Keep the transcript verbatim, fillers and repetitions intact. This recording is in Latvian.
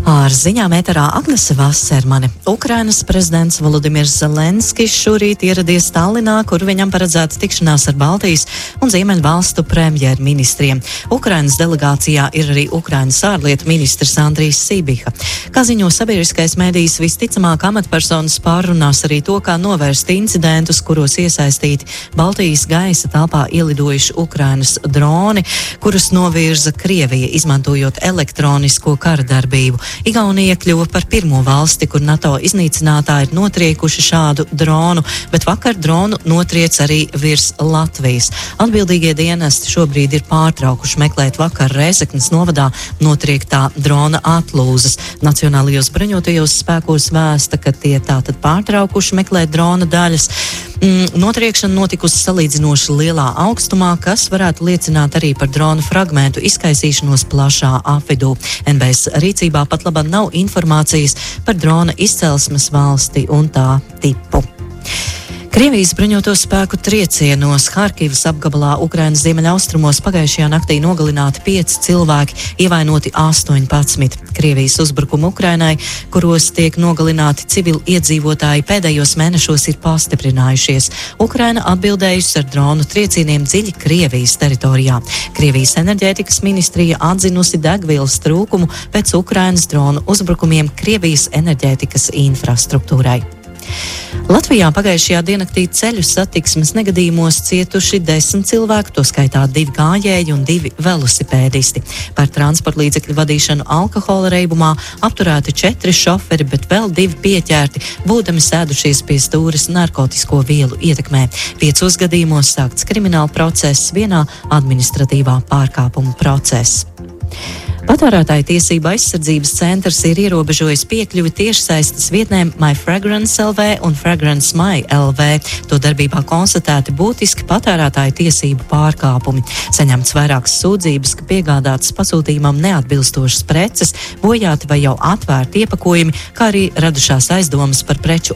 Ar ziņām ēterā Agnese Vasermane. Ukrainas prezidents Volodimirs Zelenskis šorīt ieradies Tallinā, kur viņam paredzēta tikšanās ar Baltijas un Ziemeļvalstu premjerministriem. Ukrainas delegācijā ir arī Ukrainas ārlietu ministrs Andrijs Sibiha. Kā ziņo sabiedriskais mēdījis, visticamāk amatpersonas pārrunās arī to, kā novērst incidentus, kuros iesaistīti Baltijas gaisa telpā ielidojuši Ukrainas droni, kurus novirza Krievija, izmantojot elektronisko kara darbību. Igaunija kļuva par pirmo valsti, kur NATO iznīcinātāji ir notriekuši šādu dronu, bet vakar dronu notriec arī virs Latvijas. Atbildīgie dienesti šobrīd ir pārtraukuši meklēt vakar Rēzeknes novadā notriektā drona atlūzas. Nacionālajos bruņotajos spēkos vēsta, ka tie tātad pārtraukuši meklēt drona daļas. Mm, notriekšana notikusi salīdzinoši lielā augstumā, kas varētu liecināt arī par drona fragmentu izkaisīšanos plašā apvidū. N B S rīcībā pat labāk nav informācijas par drona izcelsmes valsti un tā tipu. Krievijas bruņoto spēku triecienos Harkivas apgabalā Ukrainas ziemeļaustrumos pagājušajā naktī nogalināti pieci cilvēki, ievainoti astoņpadsmit. Krievijas uzbrukumi Ukrainai, kuros tiek nogalināti civili iedzīvotāji, pēdējos mēnešos ir pastiprinājušies. Ukraina atbildējusi ar dronu triecieniem dziļi Krievijas teritorijā. Krievijas enerģētikas ministrija atzinusi degvielas trūkumu pēc Ukrainas dronu uzbrukumiem Krievijas enerģētikas infrastruktūrai. Latvijā pagājušajā diennaktī ceļu satiksmes negadījumos cietuši desmit cilvēki, to skaitā divi gājēji un divi velosipēdisti. Par transporta līdzekļu vadīšanu alkohola reibumā apturēti četri šoferi, bet vēl divi pieķerti, būdami sēdušies pie stūres narkotisko vielu ietekmē. Piecos gadījumos sākts krimināla process, vienā administratīvā pārkāpuma process. Patērētāju tiesību aizsardzības centrs ir ierobežojis piekļuvi tiešsaistes vietnēm MyFragrance L V un Fragrance My L V. To darbībā konstatēti būtiski patērētāju tiesību pārkāpumi. Saņemts vairākas sūdzības, ka piegādātas pasūtījumam neatbilstošas preces, bojāti vai jau atvērti iepakojumi, kā arī radušās aizdomas par preču